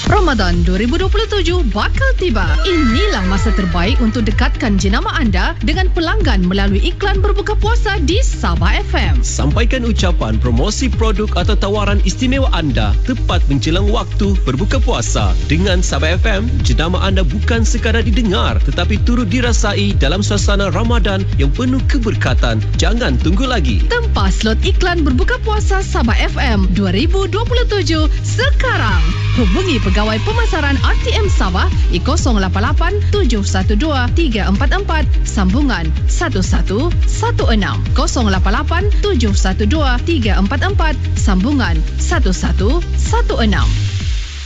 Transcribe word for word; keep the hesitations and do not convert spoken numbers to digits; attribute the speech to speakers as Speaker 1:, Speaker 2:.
Speaker 1: Ramadan dua ribu dua puluh tujuh bakal tiba. Inilah masa terbaik untuk dekatkan jenama anda dengan pelanggan melalui iklan berbuka puasa di Sabah F M.
Speaker 2: Sampaikan ucapan promosi produk atau tawaran istimewa anda tepat menjelang waktu berbuka puasa. Dengan Sabah F M, jenama anda bukan sekadar didengar tetapi turut dirasai dalam suasana Ramadan yang penuh keberkatan. Jangan tunggu lagi.
Speaker 1: Tempah slot iklan berbuka puasa Sabah F M dua ribu dua puluh tujuh sekarang. Hubungi Pegawai Pemasaran R T M Sabah di kosong lapan lapan tujuh satu dua tiga empat empat sambungan satu satu satu enam, kosong lapan lapan tujuh satu dua tiga empat empat sambungan satu satu satu enam.